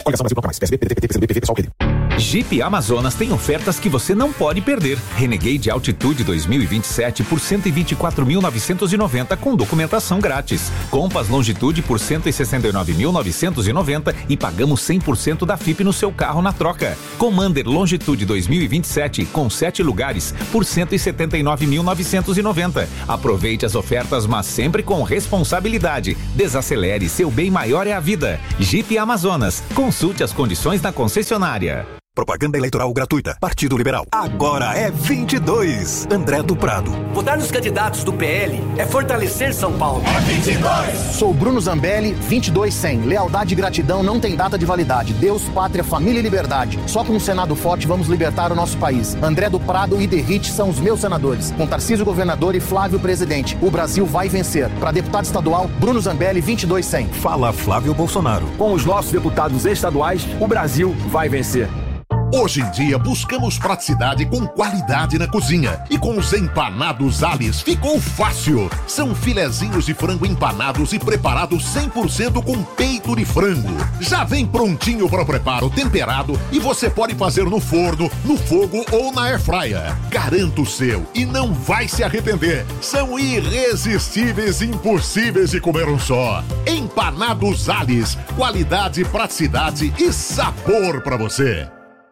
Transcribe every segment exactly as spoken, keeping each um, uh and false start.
Coligação Brasil Bloco Mais, P S B, P D T, P T, P C B, P V, Pessoal, P D. Jeep Amazonas tem ofertas que você não pode perder. Renegade Altitude dois mil e vinte e sete por cento e vinte e quatro mil novecentos e noventa com documentação grátis. Compass Longitude por cento e sessenta e nove mil novecentos e noventa e pagamos cem por cento da F I P no seu carro na troca. Commander Longitude dois mil e vinte e sete com sete lugares por cento e setenta e nove mil novecentos e noventa. Aproveite as ofertas, mas sempre com responsabilidade. Desacelere, seu bem maior é a vida. Jeep Amazonas. Consulte as condições na concessionária. Propaganda eleitoral gratuita. Partido Liberal. Agora é vinte e dois. André do Prado. Votar nos candidatos do P L é fortalecer São Paulo. É vinte e dois. Sou Bruno Zambelli, vinte e dois cem. Lealdade e gratidão não tem data de validade. Deus, pátria, família e liberdade. Só com um Senado forte vamos libertar o nosso país. André do Prado e Derrite são os meus senadores. Com Tarcísio governador e Flávio presidente. O Brasil vai vencer. Para deputado estadual, Bruno Zambelli, vinte e dois cem. Fala Flávio Bolsonaro. Com os nossos deputados estaduais, o Brasil vai vencer. Hoje em dia, buscamos praticidade com qualidade na cozinha. E com os empanados Alice ficou fácil. São filezinhos de frango empanados e preparados cem por cento com peito de frango. Já vem prontinho para o preparo, temperado, e você pode fazer no forno, no fogo ou na airfryer. Garanta o seu e não vai se arrepender. São irresistíveis e impossíveis de comer um só. Empanados Alice. Qualidade, praticidade e sabor para você.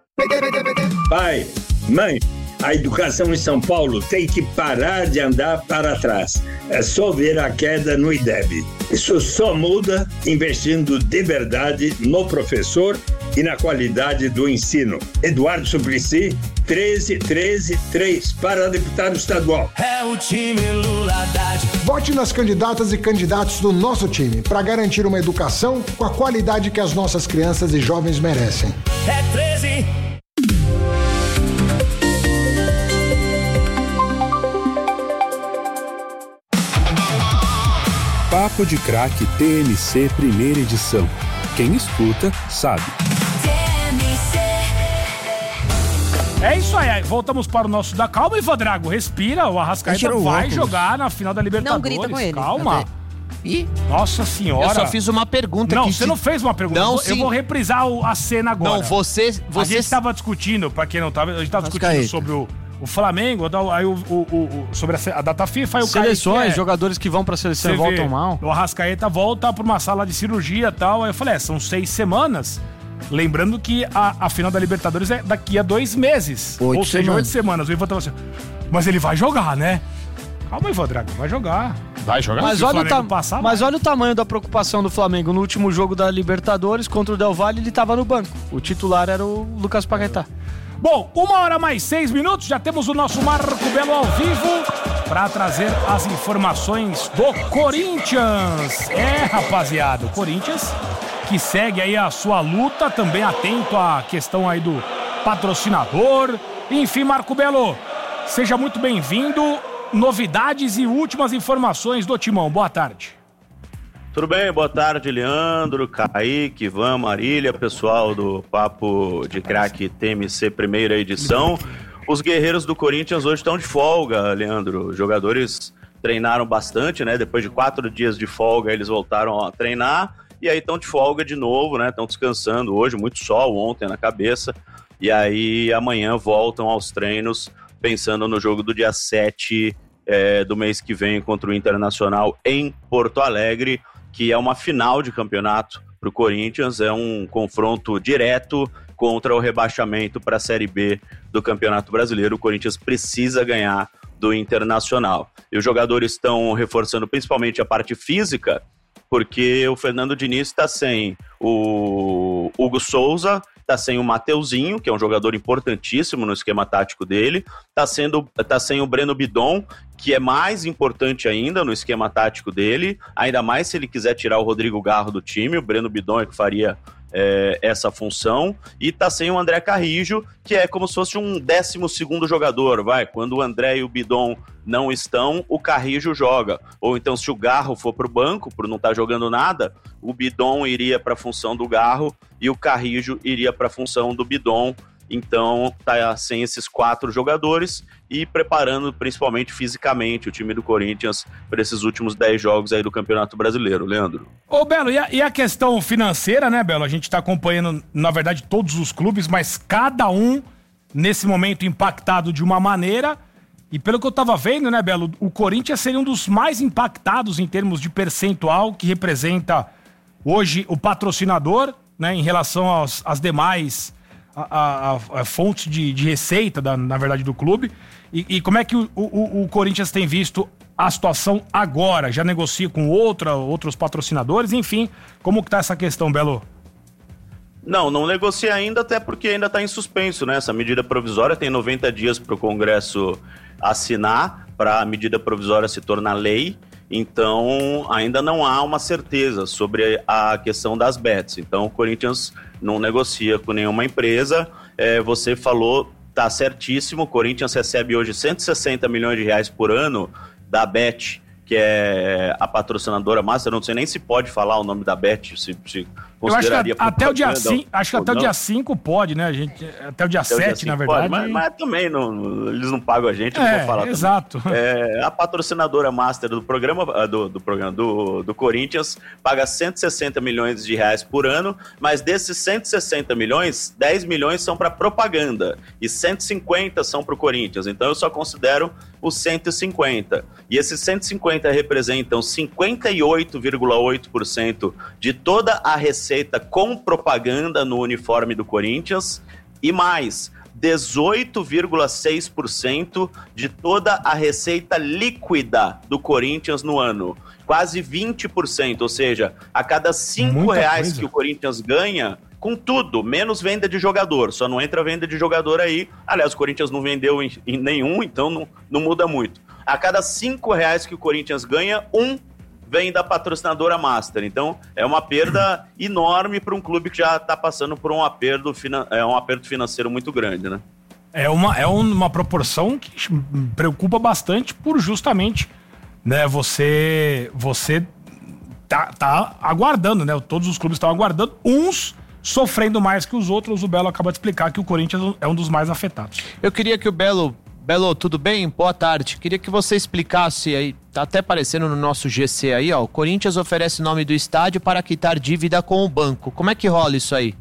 Pai, mãe, a educação em São Paulo tem que parar de andar para trás. É só ver a queda no I D E B. Isso só muda investindo de verdade no professor e na qualidade do ensino. Eduardo Suplicy, treze treze três para deputado estadual. É o time Lula Haddad. Vote nas candidatas e candidatos do nosso time para garantir uma educação com a qualidade que as nossas crianças e jovens merecem. É treze. Papo de Craque T M C primeira edição. Quem escuta, sabe. É isso aí, voltamos para o nosso da calma, Ivan Drago, respira, o Arrascaeta vai óculos. jogar na final da Libertadores. Não grita com ele. Calma. Ih, nossa senhora. Eu só fiz uma pergunta. Não, que você te... não fez uma pergunta. Não, eu, sim. eu vou reprisar o, a cena agora. Não, você... você... A gente estava discutindo, pra quem não estava, a gente estava discutindo Arrascaeta. sobre o, o Flamengo, aí o, o, o, sobre a, a data FIFA. Aí o Seleções, Kaique, é, jogadores que vão pra seleção e voltam mal. O Arrascaeta volta pra uma sala de cirurgia e tal. Aí eu falei, é, são seis semanas. Lembrando que a, a final da Libertadores é daqui a dois meses. Oito Ou seja, semanas. oito semanas. O Ivan tava assim, mas ele vai jogar, né? Calma, Ivan Drago, vai jogar. Vai jogar. Mas, olha o, ta- passar, mas olha o tamanho da preocupação do Flamengo. No último jogo da Libertadores contra o Del Valle, ele tava no banco. O titular era o Lucas Paquetá. Bom, uma hora mais seis minutos, já temos o nosso Marco Belo ao vivo para trazer as informações do Corinthians. É, rapaziada, o Corinthians que segue aí a sua luta, também atento à questão aí do patrocinador. Enfim, Marco Belo, seja muito bem-vindo. Novidades e últimas informações do Timão. Boa tarde. Tudo bem? Boa tarde, Leandro, Kaique, Ivan, Marília, pessoal do Papo de Craque T M C primeira edição. Os guerreiros do Corinthians hoje estão de folga, Leandro. Os jogadores treinaram bastante, né? Depois de quatro dias de folga, eles voltaram a treinar. E aí estão de folga de novo, né? Estão descansando hoje, muito sol ontem na cabeça. E aí amanhã voltam aos treinos, pensando no jogo do dia sete é, do mês que vem contra o Internacional em Porto Alegre, que é uma final de campeonato para o Corinthians, é um confronto direto contra o rebaixamento para a Série B do Campeonato Brasileiro. O Corinthians precisa ganhar do Internacional. E os jogadores estão reforçando principalmente a parte física, porque o Fernando Diniz está sem o Hugo Souza, está sem o Mateuzinho, que é um jogador importantíssimo no esquema tático dele, está sendo, tá sem o Breno Bidon, que é mais importante ainda no esquema tático dele, ainda mais se ele quiser tirar o Rodrigo Garro do time, o Breno Bidon é que faria é, essa função, e está sem o André Carrijo, que é como se fosse um décimo segundo jogador, vai, quando o André e o Bidon não estão, o Carrijo joga, ou então se o Garro for para o banco, por não estar jogando nada, o Bidon iria para a função do Garro, e o Carrijo iria para a função do Bidon, então tá sem esses quatro jogadores e preparando principalmente fisicamente o time do Corinthians para esses últimos dez jogos aí do Campeonato Brasileiro. Leandro. Ô Belo, e a, e a questão financeira, né, Belo? A gente tá acompanhando, na verdade, todos os clubes, mas cada um nesse momento impactado de uma maneira. E pelo que eu tava vendo, né, Belo, o Corinthians seria um dos mais impactados em termos de percentual que representa hoje o patrocinador, né, em relação aos, às demais a, a, a fontes de, de receita, da, na verdade, do clube. E, e como é que o, o, o Corinthians tem visto a situação agora? Já negocia com outra, outros patrocinadores? Enfim, como que tá essa questão, Belo? Não, não negocia ainda, até porque ainda está em suspenso, né? Essa medida provisória tem noventa dias para o Congresso assinar, para a medida provisória se tornar lei. Então, ainda não há uma certeza sobre a questão das bets. Então, o Corinthians não negocia com nenhuma empresa. É, você falou, tá certíssimo, o Corinthians recebe hoje cento e sessenta milhões de reais por ano da Bet, que é a patrocinadora master. Eu não sei nem se pode falar o nome da Bet, se, se eu acho que até o dia cinco, acho que até não. o dia cinco pode, né, gente? Até o dia até sete, na verdade. Pode, mas, mas também não, eles não pagam a gente, é, não vou falar. Exato. É, a patrocinadora master do programa do, do programa do, do Corinthians paga cento e sessenta milhões de reais por ano, mas desses cento e sessenta milhões, dez milhões são para propaganda e cento e cinquenta são para o Corinthians. Então eu só considero os cento e cinquenta. E esses cento e cinquenta representam cinquenta e oito vírgula oito por cento de toda a receita com propaganda no uniforme do Corinthians e mais dezoito vírgula seis por cento de toda a receita líquida do Corinthians no ano. Quase vinte por cento, ou seja, a cada cinco reais coisa. que o Corinthians ganha, com tudo, menos venda de jogador, só não entra venda de jogador aí. Aliás, o Corinthians não vendeu em, em nenhum, então não, não muda muito. A cada cinco reais que o Corinthians ganha, um vem da patrocinadora Master. Então, é uma perda enorme para um clube que já está passando por um aperto, é, um aperto financeiro muito grande, né? É uma, é uma proporção que preocupa bastante por justamente, né, você, você tá, tá aguardando, né? Todos os clubes estão aguardando, uns sofrendo mais que os outros. O Belo acaba de explicar que o Corinthians é um dos mais afetados. Eu queria que o Belo... Belo, tudo bem? Boa tarde. Queria que você explicasse aí, tá até aparecendo no nosso G C aí, ó, o Corinthians oferece o nome do estádio para quitar dívida com o banco. Como é que rola isso aí?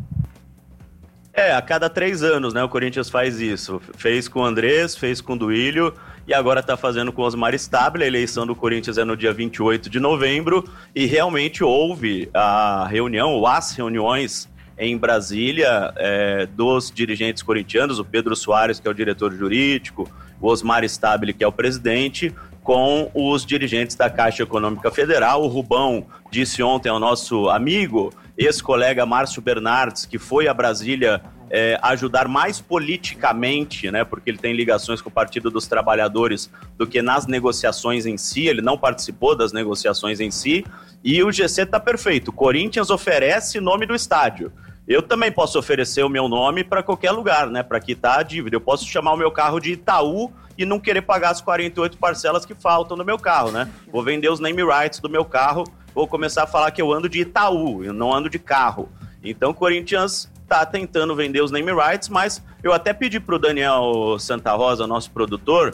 É, a cada três anos, né, o Corinthians faz isso. Fez com o Andrés, fez com o Duílio e agora tá fazendo com o Osmar Stabile. A eleição do Corinthians é no dia vinte e oito de novembro e realmente houve a reunião, ou as reuniões em Brasília, é, dos dirigentes corintianos, o Pedro Soares, que é o diretor jurídico, o Osmar Stabile, que é o presidente, com os dirigentes da Caixa Econômica Federal. O Rubão disse ontem ao nosso amigo, ex-colega Márcio Bernardes, que foi a Brasília é, ajudar mais politicamente, né, porque ele tem ligações com o Partido dos Trabalhadores, do que nas negociações em si. Ele não participou das negociações em si, e o G C tá perfeito. O Corinthians oferece o nome do estádio. Eu também posso oferecer o meu nome para qualquer lugar, né, para quitar a dívida. Eu posso chamar o meu carro de Itaú e não querer pagar as quarenta e oito parcelas que faltam no meu carro, né? Vou vender os name rights do meu carro, vou começar a falar que eu ando de Itaú, eu não ando de carro. Então o Corinthians tá tentando vender os name rights, mas eu até pedi pro Daniel Santa Rosa, nosso produtor,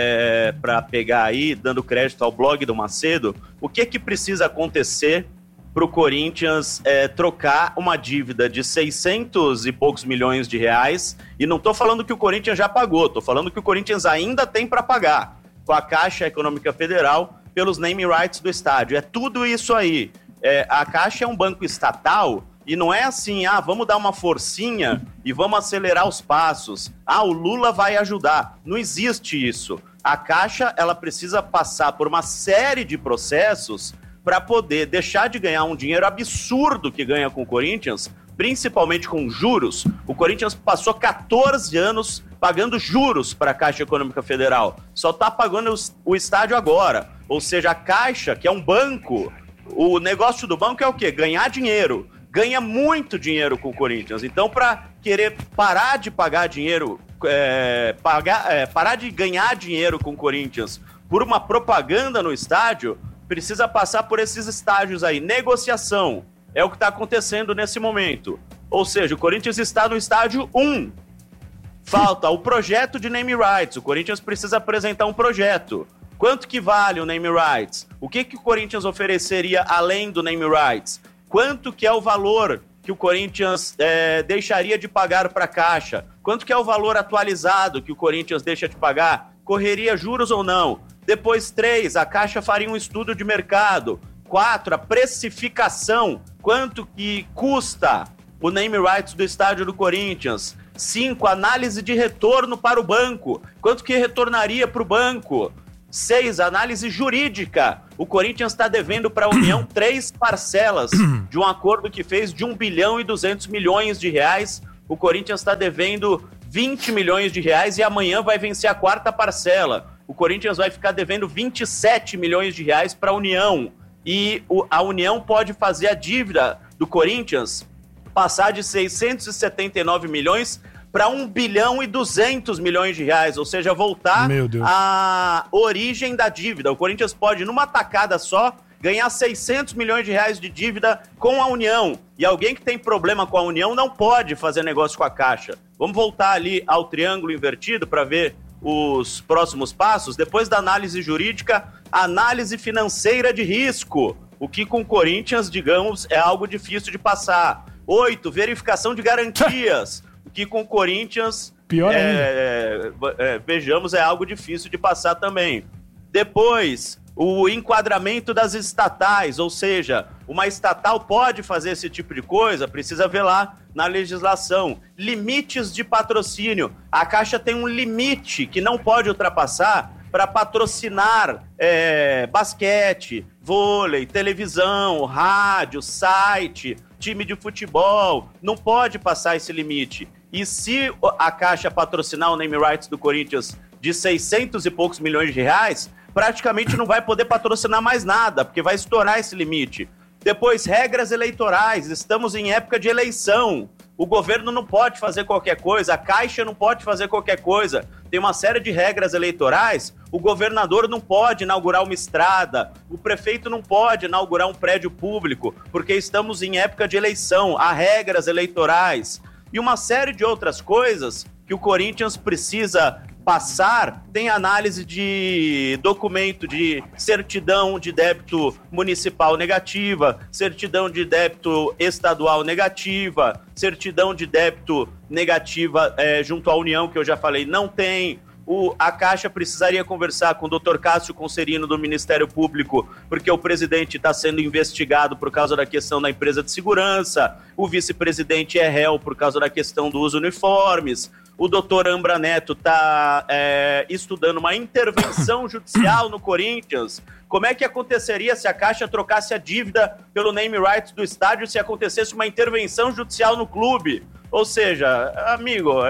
é, para pegar aí, dando crédito ao blog do Macedo, o que que precisa acontecer para o Corinthians é, trocar uma dívida de seiscentos e poucos milhões de reais, e não estou falando que o Corinthians já pagou, estou falando que o Corinthians ainda tem para pagar com a Caixa Econômica Federal pelos name rights do estádio. É tudo isso aí. É, a Caixa é um banco estatal e não é assim, ah, vamos dar uma forcinha e vamos acelerar os passos. Ah, o Lula vai ajudar. Não existe isso. A Caixa, ela precisa passar por uma série de processos para poder deixar de ganhar um dinheiro absurdo que ganha com o Corinthians, principalmente com juros. O Corinthians passou catorze anos pagando juros para a Caixa Econômica Federal. Só está pagando o estádio agora. Ou seja, a Caixa, que é um banco, o negócio do banco é o quê? Ganhar dinheiro. Ganha muito dinheiro com o Corinthians. Então, para querer parar de pagar dinheiro, é, pagar, é, parar de ganhar dinheiro com o Corinthians por uma propaganda no estádio, precisa passar por esses estágios aí. Negociação é o que está acontecendo nesse momento. Ou seja, o Corinthians está no estágio um. Falta o projeto de name rights. O Corinthians precisa apresentar um projeto. Quanto que vale o name rights? O que, que o Corinthians ofereceria além do name rights? Quanto que é o valor que o Corinthians é, deixaria de pagar para a Caixa? Quanto que é o valor atualizado que o Corinthians deixa de pagar? Correria juros ou não? Depois, três, a Caixa faria um estudo de mercado. Quatro, a precificação. Quanto que custa o name rights do estádio do Corinthians? Cinco, análise de retorno para o banco. Quanto que retornaria para o banco? Seis, análise jurídica. O Corinthians está devendo para a União três parcelas de um acordo que fez de um bilhão e duzentos milhões de reais. O Corinthians está devendo vinte milhões de reais e amanhã vai vencer a quarta parcela. O Corinthians vai ficar devendo vinte e sete milhões de reais para a União. E o, a União pode fazer a dívida do Corinthians passar de seiscentos e setenta e nove milhões para um bilhão e duzentos milhões de reais, ou seja, voltar à origem da dívida. O Corinthians pode, numa tacada só, ganhar seiscentos milhões de reais de dívida com a União. E alguém que tem problema com a União não pode fazer negócio com a Caixa. Vamos voltar ali ao triângulo invertido para ver os próximos passos. Depois da análise jurídica, análise financeira de risco, o que com o Corinthians, digamos, é algo difícil de passar. Oito, verificação de garantias, o que com o Corinthians, Pior é, é, vejamos, é algo difícil de passar também. Depois, o enquadramento das estatais, ou seja, uma estatal pode fazer esse tipo de coisa, precisa ver lá na legislação. Limites de patrocínio. A Caixa tem um limite que não pode ultrapassar para patrocinar é, basquete, vôlei, televisão, rádio, site, time de futebol. Não pode passar esse limite. E se a Caixa patrocinar o name rights do Corinthians de seiscentos e poucos milhões de reais, praticamente não vai poder patrocinar mais nada, porque vai estourar esse limite. Depois, regras eleitorais. Estamos em época de eleição. O governo não pode fazer qualquer coisa, a Caixa não pode fazer qualquer coisa. Tem uma série de regras eleitorais. O governador não pode inaugurar uma estrada, o prefeito não pode inaugurar um prédio público, porque estamos em época de eleição. Há regras eleitorais. E uma série de outras coisas que o Corinthians precisa passar. Tem análise de documento de certidão de débito municipal negativa, certidão de débito estadual negativa, certidão de débito negativa é, junto à União, que eu já falei, não tem. O, a Caixa precisaria conversar com o doutor Cássio Concerino do Ministério Público, porque o presidente está sendo investigado por causa da questão da empresa de segurança, o vice-presidente é réu por causa da questão do uso de uniformes, o doutor Ambra Neto está é, estudando uma intervenção judicial no Corinthians. Como é que aconteceria se a Caixa trocasse a dívida pelo name rights do estádio se acontecesse uma intervenção judicial no clube? Ou seja, amigo,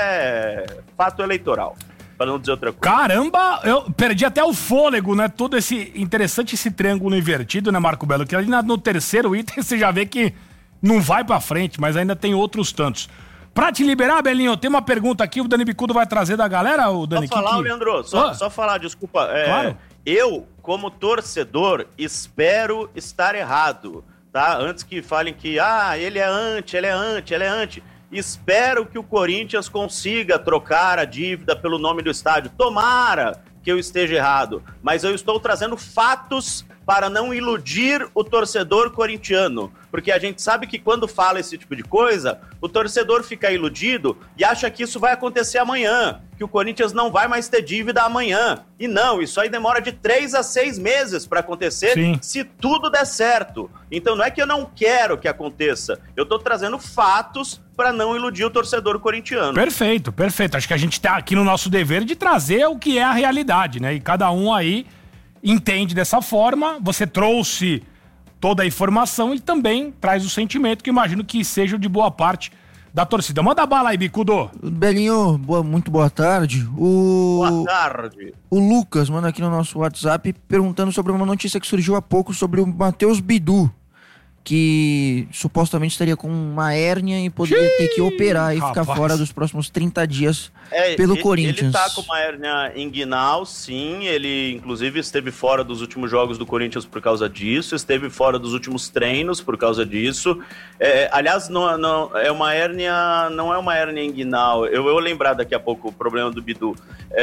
é fato eleitoral. Para não dizer outra coisa. Caramba, eu perdi até o fôlego, né? Todo esse interessante esse triângulo invertido, né, Marco Belo? Que ali no terceiro item você já vê que não vai pra frente, mas ainda tem outros tantos. Pra te liberar, Belinho, tem uma pergunta aqui, o Dani Bicudo vai trazer da galera, o Dani? Só falar, que... Leandro, só, ah. só falar, desculpa. É, claro. Eu, como torcedor, espero estar errado, tá? Antes que falem que, ah, ele é anti, ele é anti, ele é anti. Espero que o Corinthians consiga trocar a dívida pelo nome do estádio. Tomara que eu esteja errado, mas eu estou trazendo fatos para não iludir o torcedor corintiano, porque a gente sabe que quando fala esse tipo de coisa, o torcedor fica iludido e acha que isso vai acontecer amanhã, que o Corinthians não vai mais ter dívida amanhã. E não, isso aí demora de três a seis meses para acontecer. Sim. Se tudo der certo. Então não é que eu não quero que aconteça, eu estou trazendo fatos para não iludir o torcedor corintiano. Perfeito, perfeito. Acho que a gente está aqui no nosso dever de trazer o que é a realidade, né? E cada um aí entende dessa forma. Você trouxe toda a informação e também traz o sentimento que eu imagino que seja de boa parte da torcida. Manda bala aí, Bicudo. Belinho, boa, muito boa tarde. O... Boa tarde. O Lucas manda aqui no nosso WhatsApp perguntando sobre uma notícia que surgiu há pouco sobre o Matheus Bidu, que supostamente estaria com uma hérnia e poderia Xiii, ter que operar e rapaz. ficar fora dos próximos trinta dias é, pelo ele, Corinthians. Ele tá com uma hérnia inguinal, sim. Ele, inclusive, esteve fora dos últimos jogos do Corinthians por causa disso. Esteve fora dos últimos treinos por causa disso. É, aliás, não, não, é uma hérnia, não é uma hérnia inguinal. Eu vou lembrar daqui a pouco o problema do Bidu.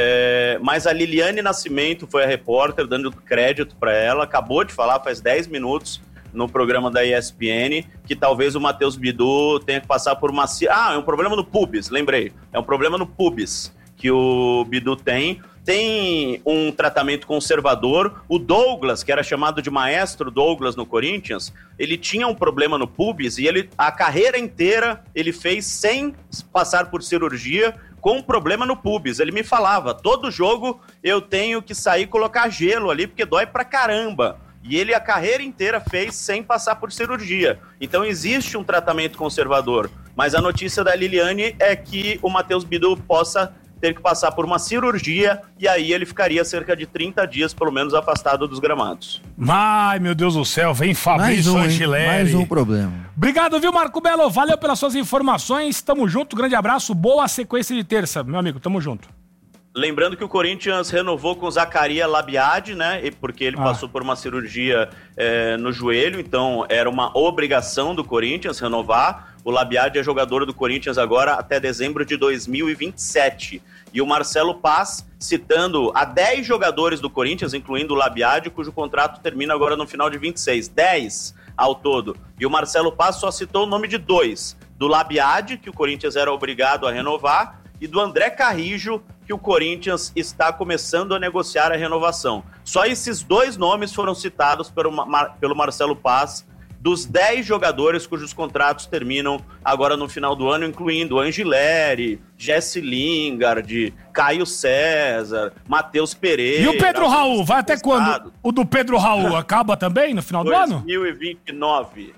É, mas a Liliane Nascimento foi a repórter, dando crédito para ela. Acabou de falar faz dez minutos no programa da E S P N, que talvez o Matheus Bidu tenha que passar por uma... Ah, é um problema no pubis, lembrei. É um problema no pubis que o Bidu tem. Tem um tratamento conservador. O Douglas, que era chamado de maestro Douglas no Corinthians, ele tinha um problema no pubis e ele, a carreira inteira ele fez sem passar por cirurgia, com um problema no pubis. Ele me falava, todo jogo eu tenho que sair e colocar gelo ali, porque dói pra caramba. E ele a carreira inteira fez sem passar por cirurgia. Então existe um tratamento conservador. Mas a notícia da Liliane é que o Matheus Bidu possa ter que passar por uma cirurgia e aí ele ficaria cerca de trinta dias, pelo menos, afastado dos gramados. Ai, meu Deus do céu, vem Fabrício um, Angileri. Mais um problema. Obrigado, viu, Marco Belo? Valeu pelas suas informações. Tamo junto, grande abraço. Boa sequência de terça, meu amigo. Tamo junto. Lembrando que o Corinthians renovou com o Zacarias Labiade, né? Porque ele ah. passou por uma cirurgia é, no joelho, então era uma obrigação do Corinthians renovar. O Labiade é jogador do Corinthians agora até dezembro de dois mil e vinte e sete. E o Marcelo Paz, citando a dez jogadores do Corinthians, incluindo o Labiade, cujo contrato termina agora no final de vinte e seis. dez ao todo. E o Marcelo Paz só citou o nome de dois. Do Labiade, que o Corinthians era obrigado a renovar, e do André Carrijo, que o Corinthians está começando a negociar a renovação. Só esses dois nomes foram citados pelo, Mar- pelo Marcelo Paz, dos dez jogadores cujos contratos terminam agora no final do ano, incluindo Angileri, Jesse Lingard, Caio César, Matheus Pereira... E o Pedro Raul, vai até quando? O do Pedro Raul acaba também no final do ano? dois mil e vinte e nove.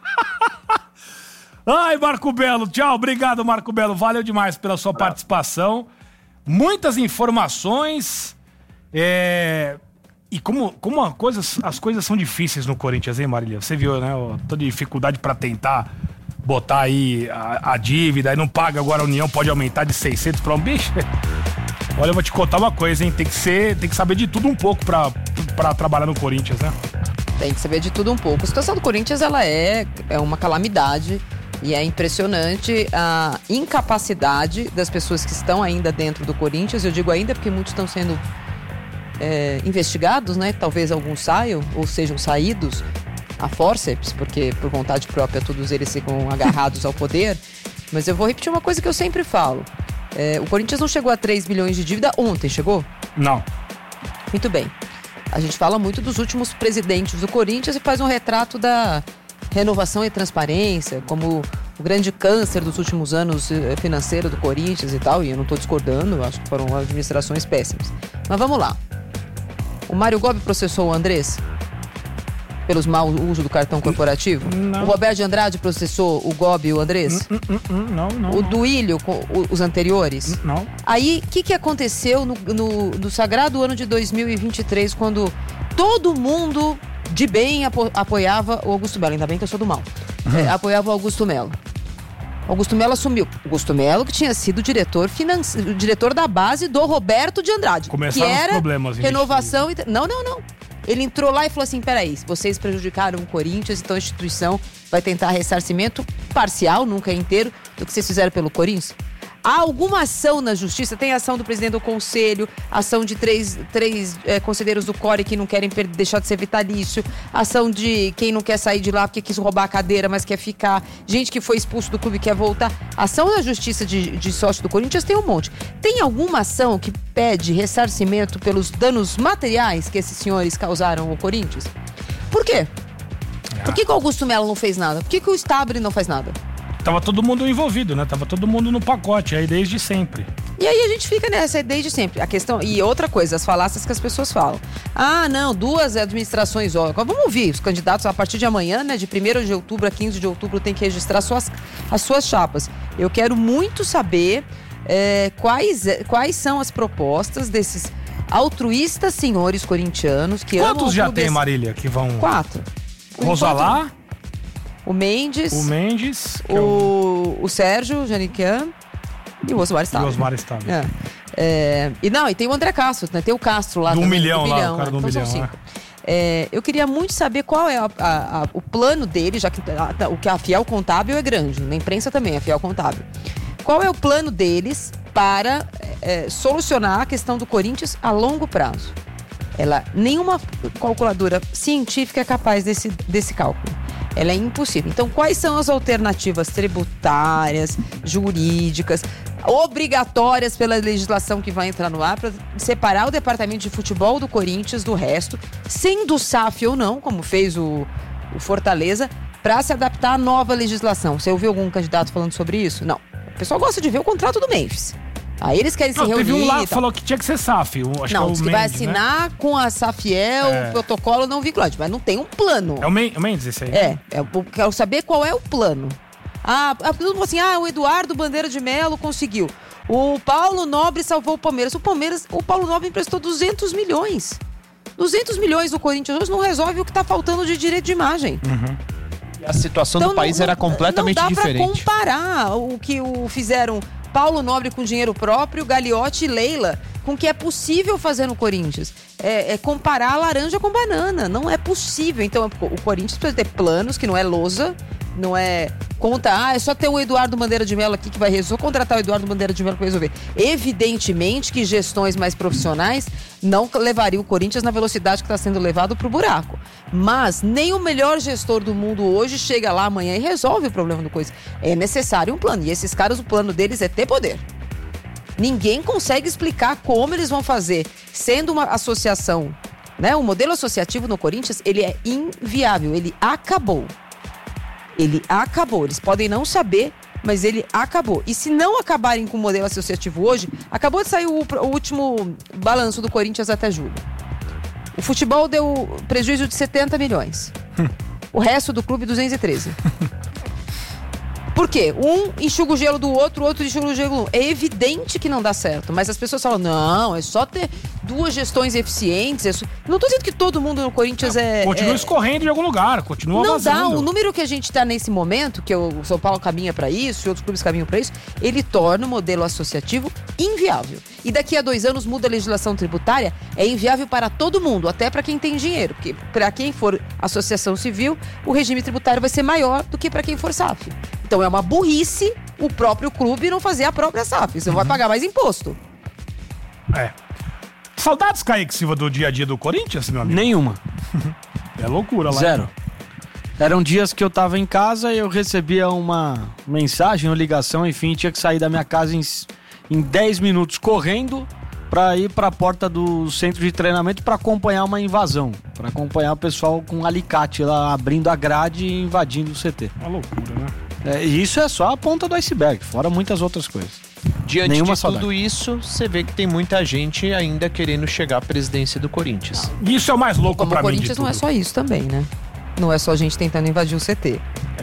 Ai, Marco Belo, tchau, obrigado, Marco Belo, valeu demais pela sua participação. Muitas informações, é... e como, como a coisas, as coisas são difíceis no Corinthians, hein, Marília? Você viu, né, toda dificuldade pra tentar botar aí a, a dívida, aí não paga agora, a União pode aumentar de seiscentos pra um bicho. Olha, eu vou te contar uma coisa, hein, tem que ser, tem que saber de tudo um pouco pra, pra trabalhar no Corinthians, né? Tem que saber de tudo um pouco. A situação do Corinthians, ela é, é uma calamidade. E é impressionante a incapacidade das pessoas que estão ainda dentro do Corinthians. Eu digo ainda porque muitos estão sendo é, investigados, né? Talvez alguns saiam ou sejam saídos a fórceps, porque por vontade própria todos eles ficam agarrados ao poder. Mas eu vou repetir uma coisa que eu sempre falo. É, o Corinthians não chegou a três bilhões de dívida ontem, chegou? Não. Muito bem. A gente fala muito dos últimos presidentes do Corinthians e faz um retrato da renovação e transparência, como o grande câncer dos últimos anos financeiro do Corinthians e tal, e eu não estou discordando, eu acho que foram administrações péssimas. Mas vamos lá. O Mário Gobi processou o Andrés pelos mau uso do cartão corporativo? Não. O Roberto de Andrade processou o Gobi e o Andrés? Não, não, não, não. O Duílio, os anteriores? Não. Aí, o que, que aconteceu no, no, no sagrado ano de dois mil e vinte e três, quando todo mundo de bem apo- apoiava o Augusto Melo? Ainda bem que eu sou do mal. Uhum. É, apoiava o Augusto Melo. Augusto Melo assumiu. Augusto Melo, que tinha sido diretor, finance... diretor da base do Roberto de Andrade. Começaram que era os problemas. Renovação... E... Não, não, não. Ele entrou lá e falou assim, peraí, vocês prejudicaram o Corinthians, então a instituição vai tentar ressarcimento parcial, nunca inteiro, do que vocês fizeram pelo Corinthians. Há alguma ação na justiça? Tem ação do presidente do conselho, ação de três, três é, conselheiros do C O R E que não querem per- deixar de ser vitalício, ação de quem não quer sair de lá porque quis roubar a cadeira, mas quer ficar, gente que foi expulso do clube e quer voltar. Ação na justiça de, de sócio do Corinthians tem um monte. Tem alguma ação que pede ressarcimento pelos danos materiais que esses senhores causaram ao Corinthians? Por quê? Por que, que o Augusto Melo não fez nada? Por que, que o Stabile não faz nada? Tava todo mundo envolvido, né? Tava todo mundo no pacote, aí desde sempre. E aí a gente fica nessa, desde sempre. A questão, e outra coisa, as falácias que as pessoas falam. Ah, não, duas administrações, ó. Vamos ouvir, os candidatos a partir de amanhã, né? De primeiro de outubro a quinze de outubro tem que registrar suas, as suas chapas. Eu quero muito saber é, quais, quais são as propostas desses altruístas senhores corintianos que amam o Quantos já clube tem, esse... Marília, que vão... Quatro. Rosalá? o Mendes. O Mendes. O, o... o Sérgio Janiquian e o Osmar Stable. E o Osmar Stable. É. É, e não, e tem o André Castro, né? Tem o Castro lá do também. Milhão, do lá, milhão, o cara né? do Então milhão. são cinco. É. É, eu queria muito saber qual é a, a, a, o plano dele, já que a, o que a Fiel Contábil é grande, na imprensa também, a Fiel Contábil. Qual é o plano deles para é, solucionar a questão do Corinthians a longo prazo? Ela, nenhuma calculadora científica é capaz desse, desse cálculo. Ela é impossível. Então, quais são as alternativas tributárias, jurídicas, obrigatórias pela legislação que vai entrar no ar para separar o departamento de futebol do Corinthians do resto, sendo S A F ou não, como fez o, o Fortaleza, para se adaptar à nova legislação? Você ouviu algum candidato falando sobre isso? Não. O pessoal gosta de ver o contrato do Memphis. Aí eles querem se não, reunir. Teve um lá que falou que tinha que ser S A F. Acho não, que, é diz o que vai Mendes, assinar né? com a Safiel É. o protocolo não vinculante, mas não tem um plano. É o Men- o Mendes esse aí? É, é, eu quero saber qual é o plano. Ah, todo mundo assim, ah, o Eduardo Bandeira de Melo conseguiu. O Paulo Nobre salvou o Palmeiras. O Palmeiras, o Paulo Nobre emprestou duzentos milhões. duzentos milhões do Corinthians hoje não resolve o que tá faltando de direito de imagem. Uhum. A situação do país era completamente não dá diferente. Pra comparar o que o fizeram Paulo Nobre com dinheiro próprio, Gagliotti e Leila, com o que é possível fazer no Corinthians. É, é comparar laranja com banana. Não é possível. Então, o Corinthians precisa ter planos, que não é lousa, não é conta, ah, é só ter o Eduardo Bandeira de Melo aqui que vai resolver, só contratar o Eduardo Bandeira de Melo que vai resolver. Evidentemente que gestões mais profissionais não levariam o Corinthians na velocidade que está sendo levado para o buraco. Mas nem o melhor gestor do mundo hoje chega lá amanhã e resolve o problema do coisa. É necessário um plano. E esses caras, o plano deles é ter poder. Ninguém consegue explicar como eles vão fazer, sendo uma associação, né? O modelo associativo no Corinthians, ele é inviável, ele acabou. Ele acabou. Eles podem não saber, mas ele acabou. E se não acabarem com o modelo associativo hoje, acabou de sair o, o último balanço do Corinthians até julho. O futebol deu prejuízo de setenta milhões. O resto do clube, duzentos e treze. Por quê? Um enxuga o gelo do outro, o outro enxuga o gelo do outro. É evidente que não dá certo, mas as pessoas falam, não, é só ter duas gestões eficientes. É só... Não tô dizendo que todo mundo no Corinthians é... Continua é... escorrendo de algum lugar, continua Não vazando. dá, o número que a gente tá nesse momento, que o São Paulo caminha para isso, e outros clubes caminham para isso, ele torna o modelo associativo inviável. E daqui a dois anos muda a legislação tributária, é inviável para todo mundo, até para quem tem dinheiro. Porque para quem for associação civil, o regime tributário vai ser maior do que para quem for S A F. Então é uma burrice o próprio clube não fazer a própria S A F. Você uhum. vai pagar mais imposto. É. Saudades, Kaique Silva, do dia a dia do Corinthians, meu amigo? Nenhuma. É loucura lá. Zero. Eram dias que eu tava em casa e eu recebia uma mensagem ou ligação, enfim, tinha que sair da minha casa em, em dez minutos correndo pra ir pra porta do centro de treinamento pra acompanhar uma invasão. Pra acompanhar o pessoal com um alicate lá abrindo a grade e invadindo o C T. Uma loucura, né? É, isso é só a ponta do iceberg, fora muitas outras coisas. Diante Nenhuma de saudade. tudo isso, você vê que tem muita gente ainda querendo chegar à presidência do Corinthians. Isso é o mais louco Como pra o mim de Corinthians tudo. não é só isso também, né? Não é só gente tentando invadir o C T.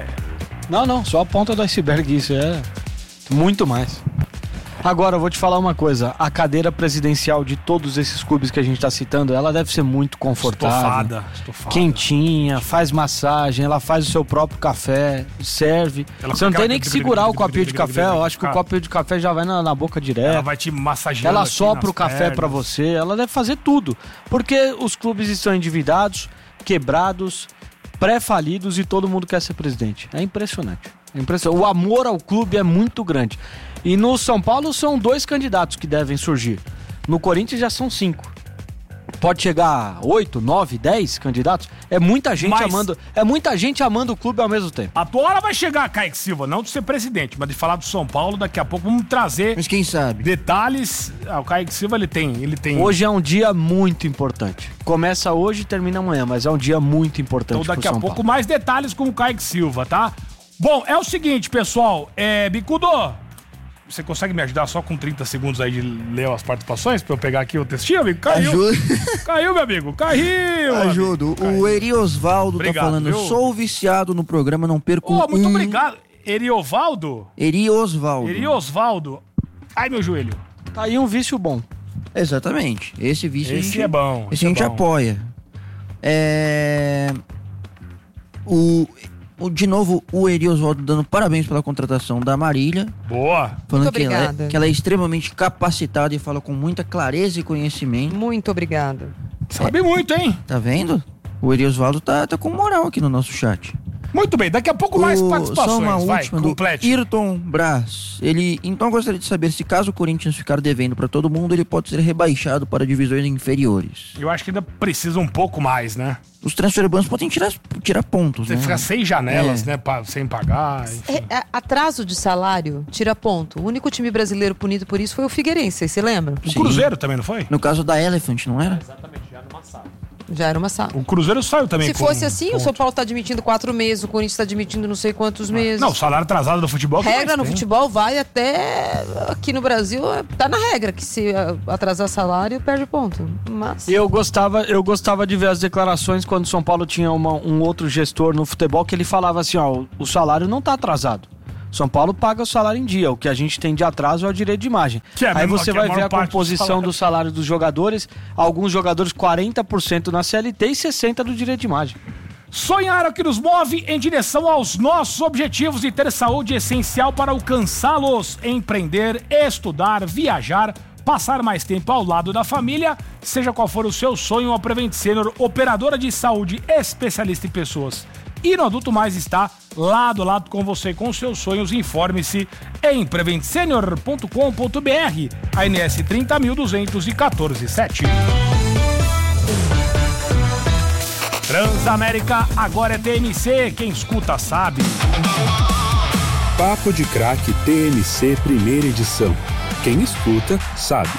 Não, não, só a ponta do iceberg, isso é muito mais. Agora, eu vou te falar uma coisa, a cadeira presidencial de todos esses clubes que a gente tá citando, ela deve ser muito confortável. Estofada, estofada. Quentinha, faz massagem, ela faz o seu próprio café, serve. Ela Você não fica- tem nem que segurar o copinho de café, eu acho que o copinho de café já vai na, na boca direto. Ela vai te massageando. Ela aqui sopra nas o café pernas. pra você, ela deve fazer tudo. Porque os clubes estão endividados, quebrados, pré-falidos e todo mundo quer ser presidente. É impressionante. É impressionante. O amor ao clube é muito grande. E no São Paulo são dois candidatos que devem surgir. No Corinthians já são cinco. Pode chegar a oito, nove, dez candidatos. É muita gente Mas- amando. É muita gente amando o clube ao mesmo tempo. A tua hora vai chegar, Kaique Silva, não de ser presidente, mas de falar do São Paulo daqui a pouco. Vamos trazer. Mas quem sabe? Detalhes. Ah, o Kaique Silva, ele tem. Ele tem... Hoje é um dia muito importante. Começa hoje e termina amanhã, mas é um dia muito importante. Então daqui pro a São pouco Paulo. mais detalhes com o Kaique Silva, tá? Bom, é o seguinte, pessoal. É, Bicudo, você consegue me ajudar só com trinta segundos aí de ler as participações pra eu pegar aqui o textinho, amigo? Caiu. Ajuda. Caiu, meu amigo. Caiu. Ajudo. amigo. O Eri Osvaldo tá Obrigado, falando, viu? sou viciado no programa, não perco Oh, muito um... obrigado. Eriovaldo? Eri Osvaldo. Eri Osvaldo. Ai, meu joelho. Tá aí um vício bom. Exatamente. Esse vício Esse a gente, é bom, Esse esse a gente é bom. apoia. É... O... de novo, o Eri Oswaldo dando parabéns pela contratação da Marília. Boa. Falando Muito que ela, obrigada. é, que ela é extremamente capacitada e fala com muita clareza e conhecimento. Muito obrigada. Sabe muito, hein? Tá vendo? O Eri Oswaldo tá, tá com moral aqui no nosso chat. Muito bem, daqui a pouco mais O- participações. Só uma Vai, última do complete. Ayrton Braz. Ele, então, gostaria de saber se caso o Corinthians ficar devendo pra todo mundo, ele pode ser rebaixado para divisões inferiores. Eu acho que ainda precisa um pouco mais, né? Os transfer bans podem tirar, tirar pontos, Você né? fica seis janelas, É. né, pa- sem pagar. enfim. É, é, atraso de salário, tira ponto. O único time brasileiro punido por isso foi o Figueirense, você lembra? O Cruzeiro também, não foi? No caso da Elephant, não era? Exatamente, já no passado. Já era uma sala. O Cruzeiro saiu também Se com fosse assim, o ponto. São Paulo tá admitindo quatro meses, o Corinthians tá admitindo não sei quantos meses. Não, o salário atrasado do futebol... que Regra mais no tem. futebol vai até aqui no Brasil, tá na regra que se ah, atrasar salário, perde ponto. Mas Eu gostava, eu gostava de ver as declarações quando o São Paulo tinha uma- um outro gestor no futebol que ele falava assim, ó, o salário não tá atrasado. São Paulo paga o salário em dia, o que a gente tem de atraso é o direito de imagem. Que é a Aí mesma- você que é a vai ver maior a parte do composição salário. do salário dos jogadores, alguns jogadores quarenta por cento na C L T e sessenta por cento do direito de imagem. Sonhar é o que nos move em direção aos nossos objetivos e ter saúde é essencial para alcançá-los. Empreender, estudar, viajar, passar mais tempo ao lado da família, seja qual for o seu sonho, a Prevent Senior, operadora de saúde especialista em pessoas e no Adulto Mais, está lado a lado com você com seus sonhos. Informe-se em prevent senior ponto com ponto b r, A N S trinta mil duzentos e quatorze sete. Transamérica agora é T M C, quem escuta sabe. Papo de Craque T M C primeira edição. Quem escuta sabe.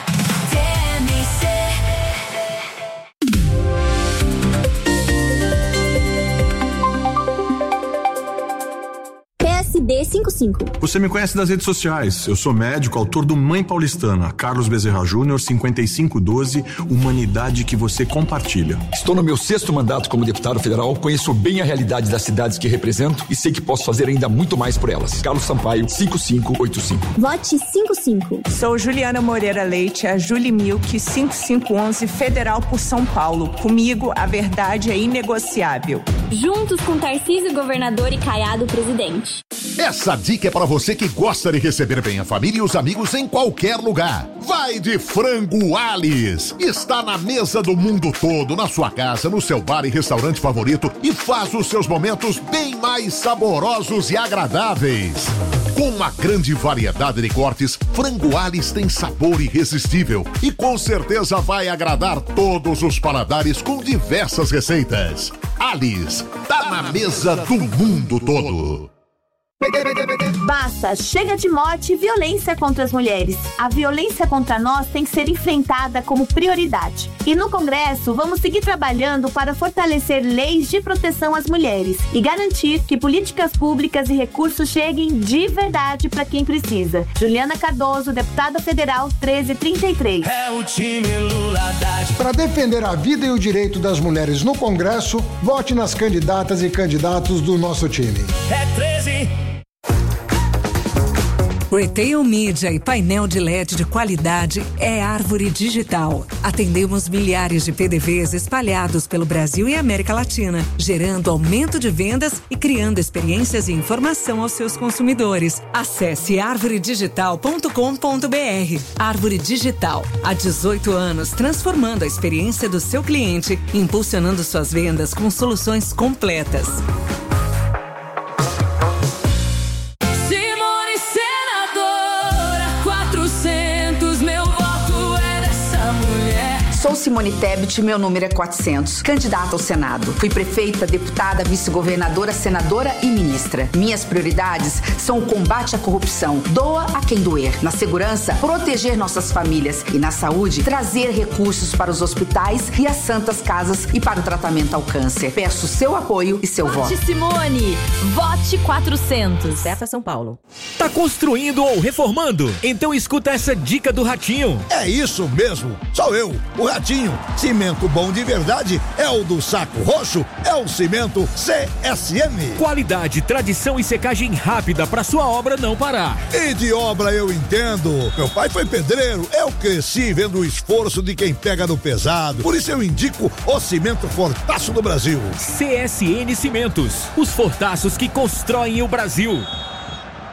P S D cinquenta e cinco. Você me conhece das redes sociais. Eu sou médico, autor do Mãe Paulistana, Carlos Bezerra Júnior, cinquenta e cinco doze, Humanidade que você compartilha. Estou no meu sexto mandato como deputado federal, conheço bem a realidade das cidades que represento e sei que posso fazer ainda muito mais por elas. Carlos Sampaio, cinco cinco oito cinco. Vote cinquenta e cinco. Sou Juliana Moreira Leite, a Julie Milk, cinco cinco um um, Federal por São Paulo. Comigo, a verdade é inegociável. Juntos com Tarcísio, governador, e Caiado, presidente. Essa dica é para você que gosta de receber bem a família e os amigos em qualquer lugar. Vai de Frango Alice. Está na mesa do mundo todo, na sua casa, no seu bar e restaurante favorito e faz os seus momentos bem mais saborosos e agradáveis. Com uma grande variedade de cortes, Frango Alice tem sabor irresistível e com certeza vai agradar todos os paladares com diversas receitas. Alice, tá na mesa do mundo todo. Basta, chega de morte e violência contra as mulheres. A violência contra nós tem que ser enfrentada como prioridade. E no Congresso, vamos seguir trabalhando para fortalecer leis de proteção às mulheres e garantir que políticas públicas e recursos cheguem de verdade para quem precisa. Juliana Cardoso, deputada federal treze trinta e três. É o time Lula Haddad. Para defender a vida e o direito das mulheres no Congresso, vote nas candidatas e candidatos do nosso time. É treze. Retail Media e painel de L E D de qualidade é Árvore Digital. Atendemos milhares de P D Vs espalhados pelo Brasil e América Latina, gerando aumento de vendas e criando experiências e informação aos seus consumidores. Acesse árvore digital ponto com ponto b r. Árvore Digital, há dezoito anos, transformando a experiência do seu cliente, impulsionando suas vendas com soluções completas. Sou Simone Tebet, meu número é quatrocentos, candidata ao Senado. Fui prefeita, deputada, vice-governadora, senadora e ministra. Minhas prioridades são o combate à corrupção, doa a quem doer. Na segurança, proteger nossas famílias. E na saúde, trazer recursos para os hospitais e as santas casas e para o tratamento ao câncer. Peço seu apoio e seu voto. Vote Simone, vote quatrocentos. Certa São Paulo. Tá construindo ou reformando? Então escuta essa dica do Ratinho. É isso mesmo, sou eu, o Ratinho. Cimento bom de verdade é o do Saco Roxo, é o Cimento C S M. Qualidade, tradição e secagem rápida para sua obra não parar. E de obra eu entendo. Meu pai foi pedreiro, eu cresci vendo o esforço de quem pega no pesado. Por isso eu indico o Cimento Fortaço do Brasil. C S N Cimentos, os fortaços que constroem o Brasil.